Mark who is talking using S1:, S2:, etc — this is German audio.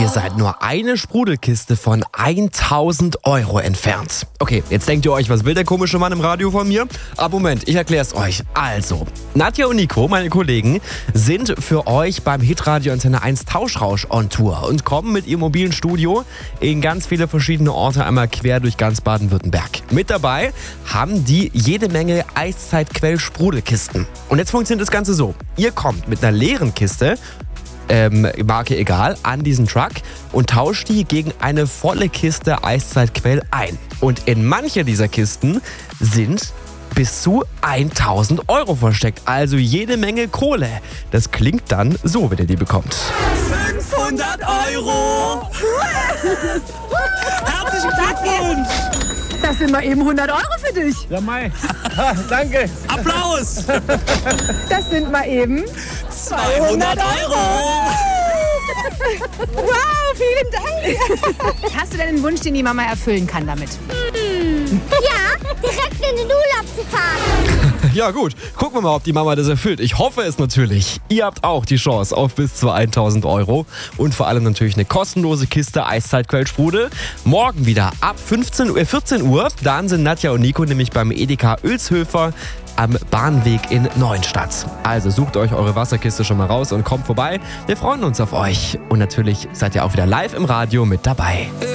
S1: Ihr seid nur eine Sprudelkiste von 1000 Euro entfernt. Okay, jetzt denkt ihr euch, was will der komische Mann im Radio von mir? Aber Moment, ich erkläre es euch. Also, Nadja und Nico, meine Kollegen, sind für euch beim Hitradio Antenne 1 Tauschrausch on Tour und kommen mit ihrem mobilen Studio in ganz viele verschiedene Orte, einmal quer durch ganz Baden-Württemberg. Mit dabei haben die jede Menge Eiszeit-Quell-Sprudelkisten. Und jetzt funktioniert das Ganze so. Ihr kommt mit einer leeren Kiste, Marke egal, an diesen Truck und tauscht die gegen eine volle Kiste Eiszeit-Quell ein. Und in manche dieser Kisten sind bis zu 1000 Euro versteckt, also jede Menge Kohle. Das klingt dann so, wenn ihr die bekommt.
S2: 500 Euro! Herzlichen Glückwunsch!
S3: Das sind mal eben 100 Euro für dich.
S4: Ja, Mai. Danke.
S2: Applaus!
S3: Das sind mal eben
S2: 200 Euro!
S3: Wow, vielen Dank. Hast du denn einen Wunsch, den die Mama erfüllen kann damit?
S5: Ja, direkt in den Urlaub zu fahren.
S1: Ja gut, gucken wir mal, ob die Mama das erfüllt. Ich hoffe es natürlich. Ihr habt auch die Chance auf bis zu 1000 Euro und vor allem natürlich eine kostenlose Kiste Eiszeit-Quell-Sprudel. Morgen wieder ab 14 Uhr. Dann sind Nadja und Nico nämlich beim Edeka Oelshöfer am Bahnweg in Neuenstadt. Also sucht euch eure Wasserkiste schon mal raus und kommt vorbei. Wir freuen uns auf euch. Und natürlich seid ihr auch wieder live im Radio mit dabei.